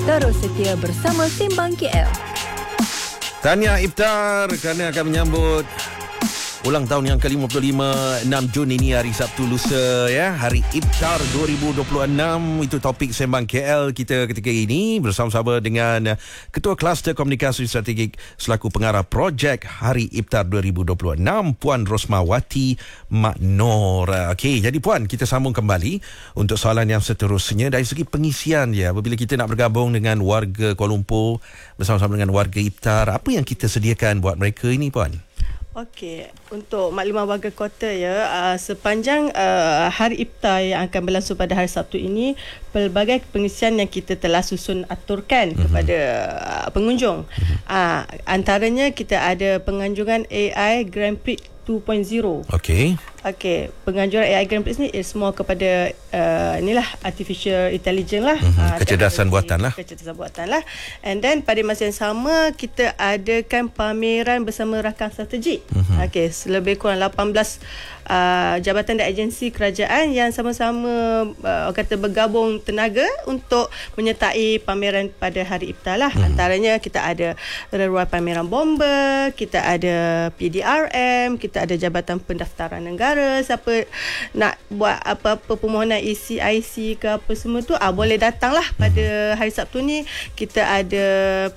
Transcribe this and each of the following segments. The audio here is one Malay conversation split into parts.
Terus setia bersama Sembang KL. Tahniah Iftar kerana akan menyambut ulang tahun yang ke-55, 6 Jun ini, hari Sabtu lusa ya. Hari Iftar 2026. Itu topik Sembang KL kita ketika ini bersama-sama dengan Ketua Kluster Komunikasi Strategik selaku pengarah projek Hari Iftar 2026, Puan Rosmawati Mak Nor. Okey, jadi Puan, kita sambung kembali untuk soalan yang seterusnya dari segi pengisian ya. Apabila kita nak bergabung dengan warga Kuala Lumpur bersama-sama dengan warga Iftar, apa yang kita sediakan buat mereka ini, Puan? Okey, untuk makluman warga kota ya, sepanjang hari Iftar yang akan berlangsung pada hari Sabtu ini, pelbagai pengisian yang kita telah susun aturkan kepada pengunjung. Antaranya kita ada penganjuran AI Grand Prix 2.0. Okey. Okey, penganjuran AI Grand Prix ni is more kepada inilah artificial intelligence lah, kecerdasan buatan lah. Kecerdasan buatan lah. And then pada masa yang sama kita adakan pameran bersama rakan strategik. Okey, lebih kurang 18 jabatan dan agensi kerajaan yang sama-sama kata bergabung tenaga untuk menyertai pameran pada hari Iftar lah. Antaranya kita ada Reruai Pameran Bomba, kita ada PDRM, kita ada Jabatan Pendaftaran Negara. Siapa nak buat apa-apa permohonan ECIC ke apa semua tu, boleh datanglah pada hari Sabtu ni. Kita ada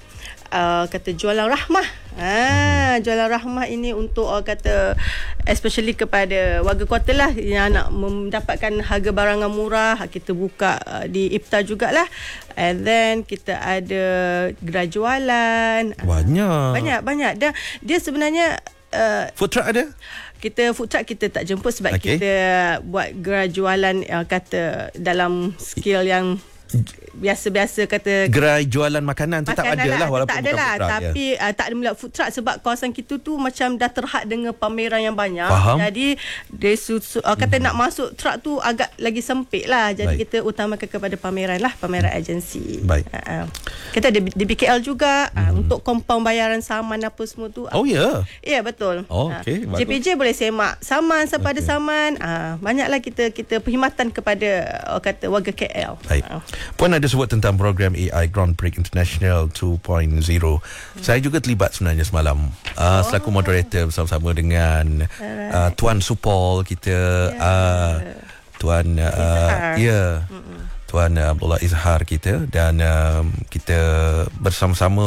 kata jualan rahmah. Jualan rahmah ini untuk kata especially kepada warga kota lah yang nak mendapatkan harga barangan murah. Kita buka di Iftar jugalah. And then kita ada gerai jualan. Banyak. Dan dia sebenarnya food truck ada? Kita food truck kita tak jemput sebab kita buat gerai jualan kata dalam skill yang biasa-biasa, kata gerai jualan makanan tetap ada lah walaupun tak ada lah, food truck, tapi tak ada mula food truck sebab kawasan kita tu macam dah terhad dengan pameran yang banyak. Faham. Jadi dia kata nak masuk truck tu agak lagi sempit lah. Jadi kita utamakan kepada pameran lah, pameran agensi. Baik. Kita ada di BKL juga untuk kompaun bayaran saman apa semua tu. Oh ya. Ya, betul. Okey, bagus. JPJ boleh semak saman siapa ada saman. Banyaklah kita perkhidmatan kepada kata warga KL. Baik. Puan ada sebut tentang program AI Grand Prix International 2.0. Saya juga terlibat sebenarnya semalam selaku moderator bersama-sama dengan Tuan Supol kita, Tuan Tuan Abdullah Izhar kita, dan kita bersama-sama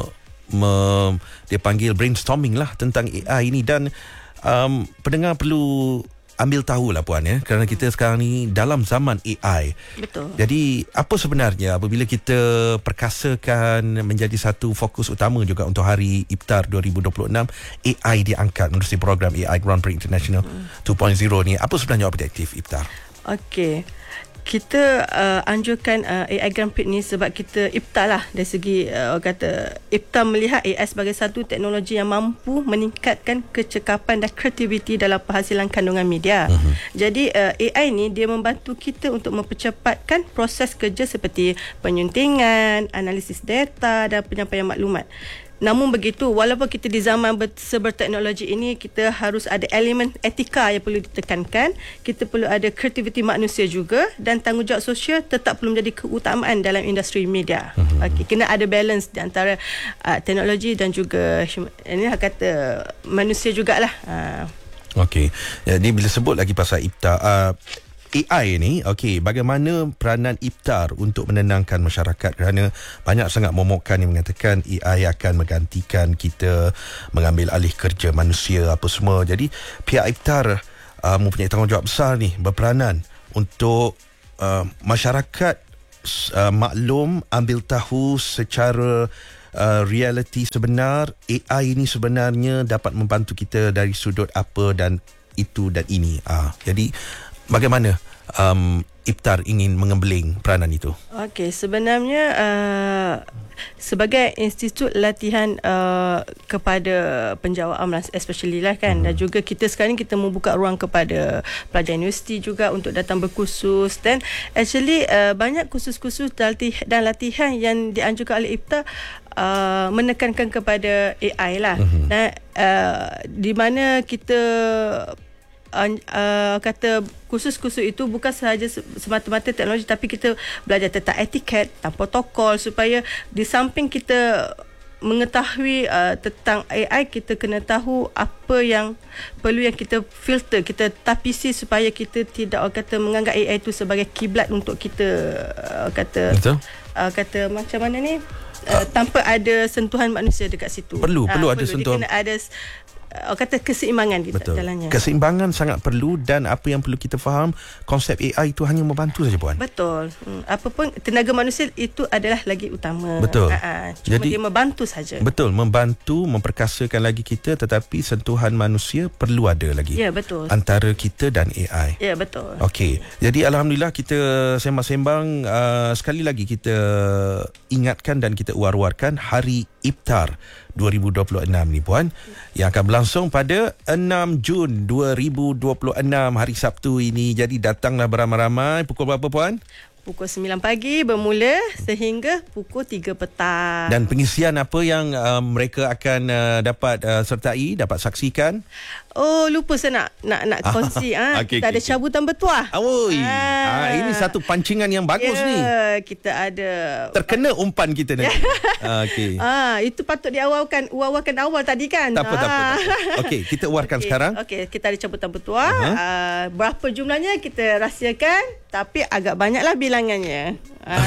dia panggil brainstorming lah tentang AI ini. Dan pendengar perlu ambil tahulah Puan ya, kerana kita sekarang ni dalam zaman AI. Betul. Jadi apa sebenarnya apabila kita perkasakan menjadi satu fokus utama juga untuk hari Iftar 2026, AI diangkat menerusi program AI Grand Prix International 2.0 ni. Apa sebenarnya objektif Iftar? Okey. Kita anjurkan AI Grand Prix ni sebab kita Iftar lah dari segi kata Iftar melihat AI sebagai satu teknologi yang mampu meningkatkan kecekapan dan kreativiti dalam penghasilan kandungan media. Jadi AI ni dia membantu kita untuk mempercepatkan proses kerja seperti penyuntingan, analisis data dan penyampaian maklumat. Namun begitu, walaupun kita di zaman berteknologi ini, kita harus ada elemen etika yang perlu ditekankan. Kita perlu ada kreativiti manusia juga, dan tanggungjawab sosial tetap perlu menjadi keutamaan dalam industri media. Kena ada balance di antara teknologi dan juga ini kata manusia jugalah. Okey. Jadi bila sebut lagi pasal Iftar, AI ni, bagaimana peranan Iftar untuk menenangkan masyarakat, kerana banyak sangat momokkan yang mengatakan AI akan menggantikan kita, mengambil alih kerja manusia apa semua. Jadi pihak Iftar mempunyai tanggungjawab besar ni, berperanan untuk masyarakat maklum, ambil tahu secara realiti sebenar AI ini sebenarnya dapat membantu kita dari sudut apa dan itu dan ini. Jadi bagaimana Iftar ingin mengembeling peranan itu? Okey, sebenarnya sebagai institut latihan kepada penjawaan especially lah kan, dan juga kita sekarang kita membuka ruang kepada pelajar universiti juga untuk datang berkursus, dan actually banyak kursus-kursus dan latihan yang dianjurkan oleh Iftar menekankan kepada AI lah. Dan di mana kita kata kursus-kursus itu bukan sahaja semata-mata teknologi, tapi kita belajar tentang etiket, tentang protokol, supaya di samping kita mengetahui tentang AI, kita kena tahu apa yang perlu yang kita filter, kita tapisi supaya kita tidak menganggap AI itu sebagai kiblat untuk kita kata macam mana ni, tanpa ada sentuhan manusia dekat situ. Perlu ada sentuhan. Dia kena ada keseimbangan di jalannya. Keseimbangan sangat perlu, dan apa yang perlu kita faham, konsep AI itu hanya membantu saja, Puan. Betul. Apapun tenaga manusia itu adalah lagi utama. Betul. Cuma dia membantu saja. Betul, membantu, memperkasakan lagi kita, tetapi sentuhan manusia perlu ada lagi. Ya, betul. Antara kita dan AI. Ya, betul. Okey. Jadi alhamdulillah kita sembang-sembang, sekali lagi kita ingatkan dan kita war-warkan Hari Iftar 2026 ni, Puan, yang akan berlangsung pada 6 Jun 2026, hari Sabtu ini. Jadi datanglah beramai-ramai. Pukul berapa, Puan? Pukul 9 pagi bermula sehingga pukul 3 petang. Dan pengisian apa yang mereka akan dapat sertai, dapat saksikan? Oh, lupa saya nak kongsi. Kita ada cabutan bertuah. Ini satu pancingan yang bagus ni. Kita ada. Terkena umpan kita nanti. Okey. Itu patut diawalkan awal tadi kan. Tak apa. Okey, kita warkan sekarang. Okey, kita ada cabutan bertuah. Berapa jumlahnya kita rahsiakan, tapi agak banyaklah bilangannya.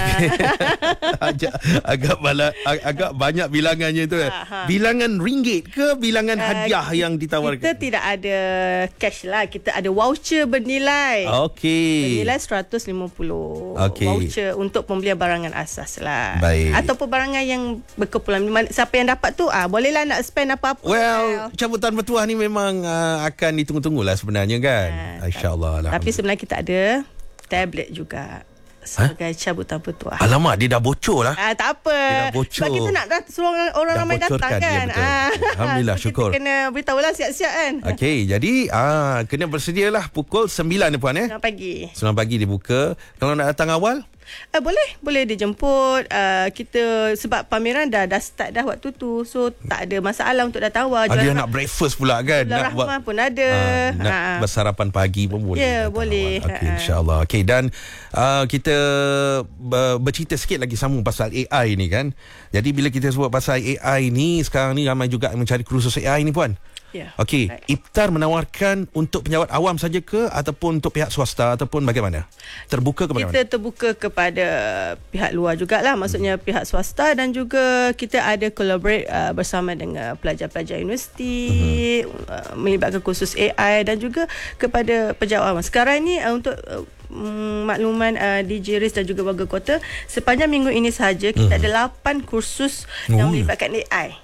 agak banyak bilangannya tu. Bilangan ringgit ke bilangan hadiah yang ditawarkan? Kita tidak ada cash lah. Kita ada voucher bernilai. Okey. Bernilai 150. Okay. Voucher untuk pembelian barangan asas lah. Baik. Ataupun barangan yang berkumpulan. Siapa yang dapat tu, bolehlah nak spend apa-apa. Cabutan bertuah ni memang akan ditunggu-tunggulah sebenarnya kan. InsyaAllah. Tapi sebenarnya kita ada tablet juga sebagai cabutan bertuah. Alamak, dia dah bocor lah. Tak apa. Dia dah bocor. Sebab kita nak suruh orang ramai datang kan. Alhamdulillah, syukur. Kita kena beritahulah siap-siap kan. Okey, jadi kena bersedialah pukul 9 ni, Puan. 9 pagi. 9 pagi dibuka. Kalau nak datang awal? Boleh dijemput. Kita sebab pameran dah start dah waktu tu, so tak ada masalah untuk datang awal. Ada yang nak breakfast pula kan, nak buat pun ada. Nak bersarapan pagi pun boleh. Ya, boleh. Okey, insya-Allah. Okey, dan kita bercerita sikit lagi sambung pasal AI ni kan. Jadi bila kita sebut pasal AI ni, sekarang ni ramai juga yang mencari kursus AI ni, Puan. Ya. Okey, Iftar menawarkan untuk pejabat awam saja ke, ataupun untuk pihak swasta, ataupun bagaimana? Terbuka ke bagaimana? Kita terbuka kepada pihak luar jugalah, maksudnya pihak swasta, dan juga kita ada collaborate bersama dengan pelajar-pelajar universiti, melibatkan kursus AI, dan juga kepada pejabat awam. Sekarang ni untuk makluman DJ Riz dan juga warga kota, sepanjang minggu ini saja kita ada 8 kursus yang melibatkan AI.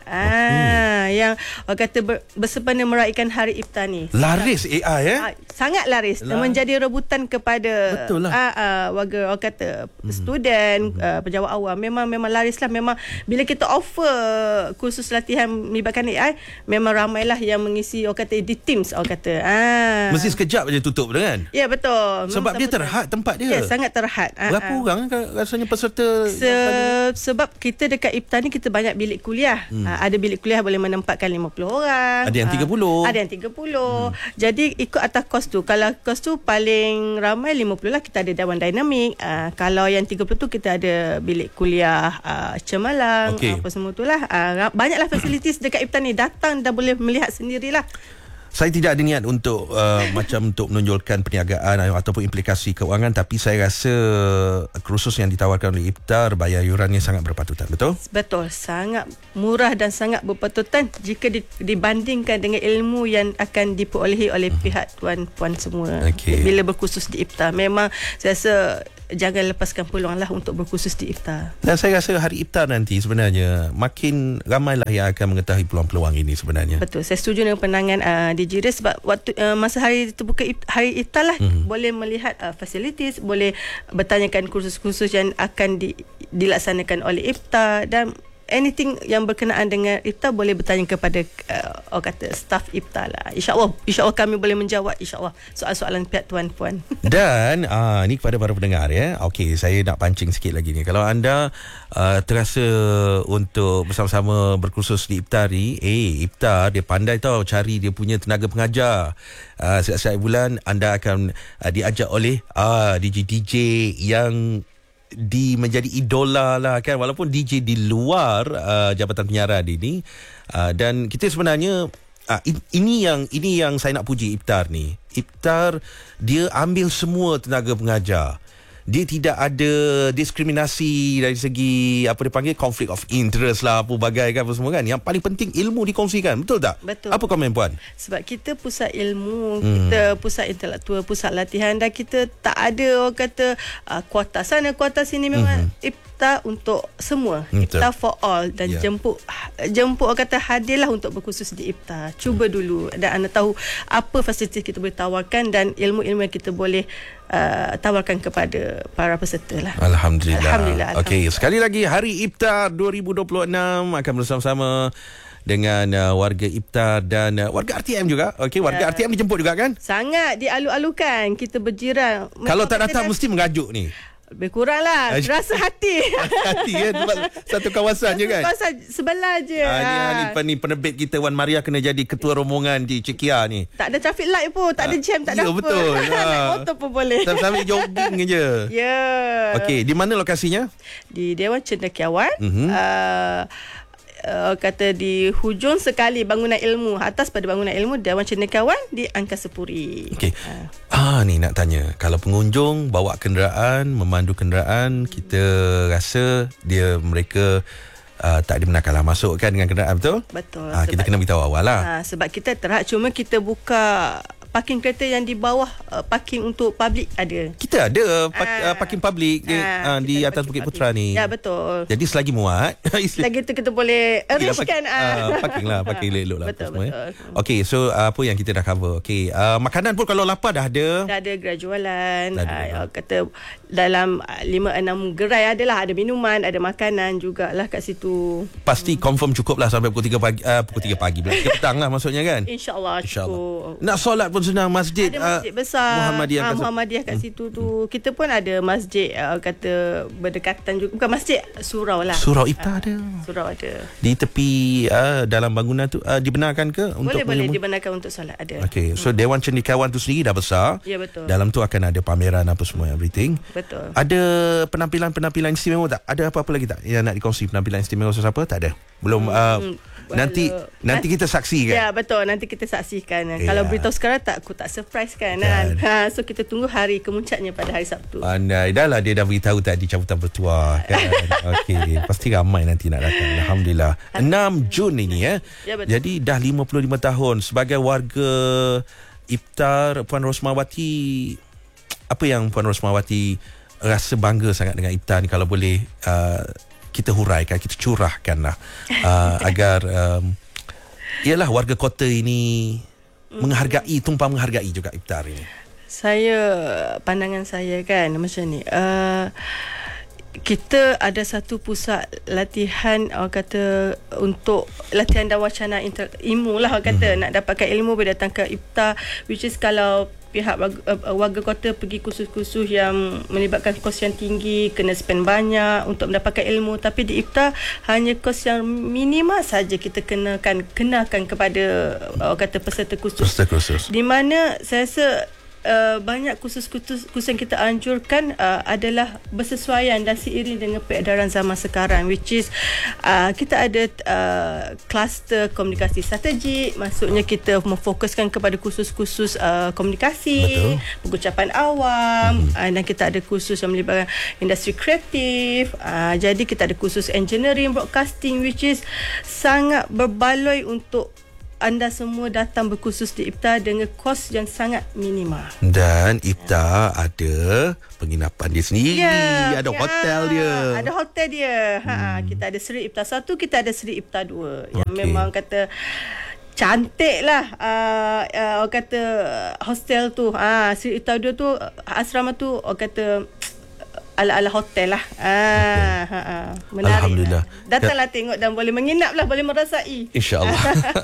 Yang kata bersempena meraihkan Hari Iftar ni. Laris AI sangat laris. Menjadi rebutan kepada warga, orang kata student, pejabat awam. Memang laris lah. Memang bila kita offer kursus latihan melibatkan AI, memang ramailah yang mengisi, orang kata di Teams, orang kata. Mesti sekejap je tutup kan? Ya, betul. Sebab dia terhad tempat dia. Ya, sangat terhad. Berapa orang rasanya peserta? Sebab kita dekat Iftar ni kita banyak bilik kuliah. Ada bilik kuliah boleh menempatkan 50 orang. Ada yang 30. Ada yang 30. Jadi ikut atas kos tu. Kalau kos tu paling ramai 50 lah, kita ada dewan dinamik. Kalau yang 30 tu kita ada bilik kuliah cemalang, apa semua tu lah. Banyaklah fasilitis dekat Iftar ni. Datang dah boleh melihat sendirilah. Saya tidak ada niat untuk macam untuk menonjolkan perniagaan ataupun implikasi keuangan, tapi saya rasa kursus yang ditawarkan oleh Iftar bayar yurannya sangat berpatutan, betul? Betul, sangat murah dan sangat berpatutan jika dibandingkan dengan ilmu yang akan diperolehi oleh pihak tuan-puan semua. Bila berkursus di Iftar, memang saya rasa jangan lepaskan peluang lah untuk berkursus di Iftar. Dan saya rasa hari Iftar nanti sebenarnya makin ramailah yang akan mengetahui peluang-peluang ini sebenarnya. Betul, saya setuju dengan pandangan DJ Riz, sebab waktu masa hari terbuka hari Iftar lah, boleh melihat fasilitis, boleh bertanyakan kursus-kursus yang akan dilaksanakan oleh Iftar, dan anything yang berkenaan dengan iftar boleh bertanya kepada orang kata staff iftar lah. InsyaAllah kami boleh menjawab insyaAllah soalan-soalan pihak tuan-puan. Dan ni kepada para pendengar ya. Okey, saya nak pancing sikit lagi ni. Kalau anda terasa untuk bersama-sama berkursus di iftar ni, iftar dia pandai tau cari dia punya tenaga pengajar. Setiap bulan anda akan diajak oleh DJ yang menjadi idola lah kan, walaupun DJ di luar jabatan penyiaran ini. Dan kita sebenarnya ini yang saya nak puji iftar ni. Iftar dia ambil semua tenaga pengajar. Dia tidak ada diskriminasi dari segi apa dia panggil conflict of interest lah, apa bagai kan, apa semua kan. Yang paling penting ilmu dikongsikan. Betul tak? Betul. Apa komen puan? Sebab kita pusat ilmu, kita pusat intelektual, pusat latihan, dan kita tak ada orang kata kuota sana kuota sini. Memang iftar untuk semua. Iftar for all. Dan jemput orang kata hadirlah untuk berkhusus di iftar. Cuba dulu dan anda tahu apa fasiliti kita boleh tawarkan dan ilmu-ilmu yang kita boleh tawarkan kepada para peserta lah. Alhamdulillah. Okey, sekali lagi Hari Iftar 2026 akan bersama-sama dengan warga iftar dan warga RTM juga. Okey, warga RTM dijemput juga kan? Sangat dialu-alukan. Kita berjiran. Kalau tak datang mesti mengajuk ni. Lebih kurang lah. Rasa hati. Hati kan? Sebab satu kawasan je kan? Kawasan sebelah je. Ni penerbit kita Wan Maria kena jadi ketua rombongan di Cekia ni. Tak ada traffic light pun. Tak ada jam. Tak ada apa. Betul. Naik motor pun boleh. Sambil jogging je. Ya. Okey, di mana lokasinya? Di Dewan Cendekiawan. Kata di hujung sekali bangunan ilmu, atas pada bangunan ilmu Dewan Cendekiawan di Angkasa Puri. Okey. Ni nak tanya, kalau pengunjung bawa kenderaan, memandu kenderaan, kita rasa mereka tak dibenarkanlah masuk kan dengan kenderaan, betul? Betul. Kita kena beritahu awal lah. Sebab kita terhad cuma kita buka parking kereta yang di bawah parking untuk public ada. Kita ada parking public di atas Bukit Putra ni. Ya, betul. Jadi selagi muat selagi tu kita boleh arrange kan. Parking elok lah. Betul. Okey, so apa yang kita dah cover? Okey, makanan pun kalau lapar dah ada. Dah ada gerai jualan. Kata dalam 5-6 gerai adalah, ada minuman, ada makanan jugalah kat situ. Pasti confirm cukup lah sampai pukul 3 pagi. Pukul 3 pagi pula. 3 petang lah maksudnya kan? InsyaAllah cukup. Nak solat pun senang. Masjid, ada masjid besar Muhammadiyah kat situ tu. Kita pun ada masjid kata berdekatan juga. Bukan masjid, surau lah. Surau iftar ada. Surau ada. Di tepi dalam bangunan tu dibenarkan ke untuk boleh dibenarkan untuk solat, ada. Okey, so Dewan Cendekiawan tu sendiri dah besar. Ya, betul. Dalam tu akan ada pameran apa semua, everything. Betul. Ada penampilan istimewa tak? Ada apa-apa lagi tak yang nak dikongsi penampilan istimewa siapa? Tak ada. Belum. Nanti kita saksikan. Ya, betul. Nanti kita saksikan. Kalau beritahu sekarang aku tak surprise kan. So kita tunggu hari kemuncaknya pada hari Sabtu. Pandai. Dah lah dia dah beritahu tadi cabutan bertuah kan. Okey, pasti ramai nanti nak datang. Alhamdulillah. 6 Jun ini ya. Jadi dah 55 tahun sebagai warga iftar. Puan Rosmawati, apa yang Puan Rosmawati rasa bangga sangat dengan iftar ni, kalau boleh kita huraikan, kita curahkan lah agar ialah warga kota ini menghargai, tumpang menghargai juga iftar ini. Pandangan saya kan macam ni, kita ada satu pusat latihan, kata untuk latihan dan wacana ilmu lah, kata nak dapatkan ilmu boleh datang ke iftar, which is kalau pihak warga kota pergi kursus-kursus yang melibatkan kos yang tinggi, kena spend banyak untuk mendapatkan ilmu. Tapi di iftar hanya kos yang minima saja kita kenakan kepada kata peserta kursus. Di mana saya rasa banyak kursus-kursus yang kita anjurkan adalah bersesuaian dan seiring dengan peredaran zaman sekarang, which is kita ada kluster komunikasi strategik, maksudnya kita memfokuskan kepada kursus-kursus komunikasi, pengucapan awam, dan kita ada kursus yang melibatkan industri kreatif, jadi kita ada kursus engineering, broadcasting, which is sangat berbaloi untuk anda semua datang berkursus di iftar dengan kos yang sangat minima. Dan iftar ada penginapan dia sendiri, ada hotel dia. Ada hotel dia. Kita ada Seri Iftar 1, kita ada Seri Iftar 2 yang memang kata cantik lah. Orang kata hostel tu, Seri Iftar 2 tu, asrama tu, orang kata ala-ala hotel lah. Menarik. Alhamdulillah. Datanglah tengok dan boleh menginap lah, boleh merasai. InsyaAllah.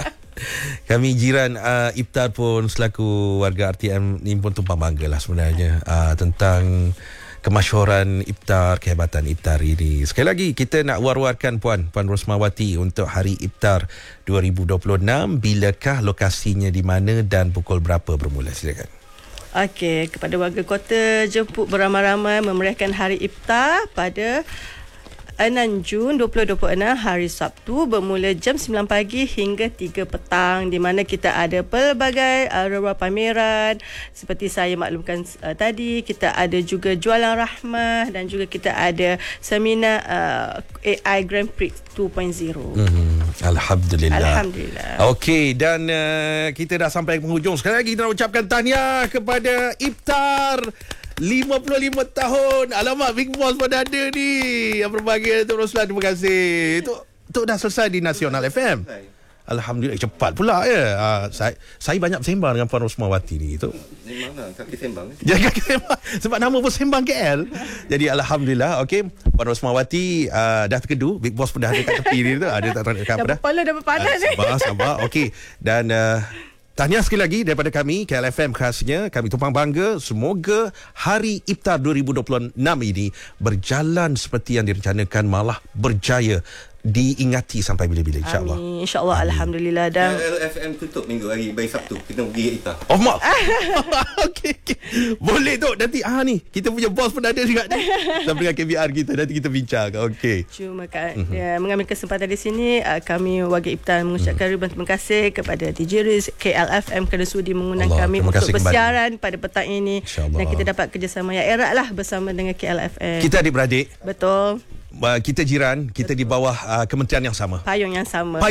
Kami jiran iftar pun selaku warga RTM ni pun tumpang bangga lah sebenarnya tentang kemasyhuran iftar, kehebatan iftar ini. Sekali lagi kita nak war-warkan Puan Rosmawati untuk hari iftar 2026. Bilakah lokasinya, di mana dan pukul berapa bermula? Silakan. Okey, kepada warga kota, jemput beramai-ramai memeriahkan hari iftar pada 6 Jun 2026 hari Sabtu bermula jam 9 pagi hingga 3 petang, di mana kita ada pelbagai pameran seperti saya maklumkan tadi. Kita ada juga jualan rahmah dan juga kita ada seminar AI Grand Prix 2.0. Alhamdulillah. Alhamdulillah. Okey, dan kita dah sampai ke penghujung. Sekali lagi kita nak ucapkan tahniah kepada iftar 55 tahun. Alamak, Big Boss pada ada ni. Yang berbahagia Tok Roslan, terima kasih. Tok dah selesai di Nasional FM. Alhamdulillah, cepat pula ya. Saya banyak bersembang dengan Puan Rosmawati ni, Tok. Memanglah kaki sembang. Ya, kaki sembang. Sebab nama pun Sembang KL. Jadi alhamdulillah, okey. Puan Rosmawati dah terkedu. Big Boss pun dah ada kat tepi ni tu. Ada tak dekat apa dah? Kepala dah berpanas ni. Sabar. Okey. Dan tahniah sekali lagi daripada kami, KLFM khasnya. Kami tumpang bangga. Semoga hari iftar 2026 ini berjalan seperti yang direncanakan, malah berjaya, diingati sampai bila-bila, insyaAllah. Amin. InsyaAllah. Alhamdulillah. Dan LFM tutup minggu hari bayi Sabtu. Kita pergi iftar. Oh, maaf. Okey. Boleh tu. Nanti ni kita punya bos pun ada juga ni. Sama dengan KBR kita. Nanti kita bincang. Okey. Cuma mengambil kesempatan di sini, kami warga iftar mengucapkan ribuan terima kasih kepada DJ Riz, KLFM kerana sudi mengundang kami untuk bersiaran pada petang ini. Dan kita dapat kerjasama yang erat lah bersama dengan KLFM. Kita adik-beradik. Betul. Kita jiran, kita di bawah kementerian yang sama. Payung yang sama.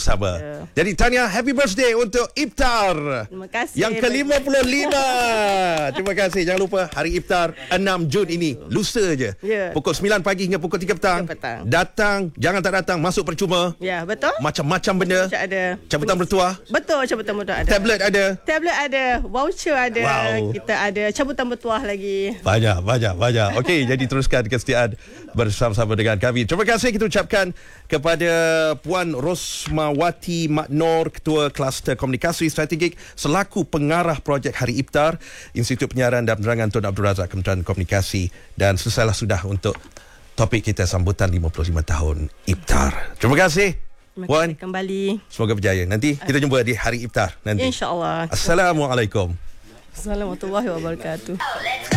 Jadi tahniah, happy birthday untuk iftar. Terima kasih. Yang ke-55. Terima kasih. Jangan lupa hari iftar 6 Jun ini, lusa je. Pukul 9 pagi hingga pukul 3 petang. Datang, jangan tak datang, masuk percuma. Ya, betul. Macam-macam benda. Ada. Cabutan bertuah. Betul, cabutan bertuah ada. Tablet ada. Voucher ada. Wow. Kita ada cabutan bertuah lagi. Banyak. Okey, jadi teruskan kesetiaan bersama-sama dengan kami. Terima kasih kita ucapkan kepada Puan Rosmawati Maknor, Ketua Kluster Komunikasi Strategik selaku pengarah projek Hari Iftar Institut Penyiaran dan Penerangan Tun Abdul Razak Kementerian Komunikasi. Dan selesailah sudah untuk topik kita sambutan 55 tahun Iftar. Terima kasih Puan. Kembali. Semoga berjaya. Nanti kita jumpa di Hari Iftar nanti. InsyaAllah. Assalamualaikum. Assalamualaikum warahmatullahi wabarakatuh.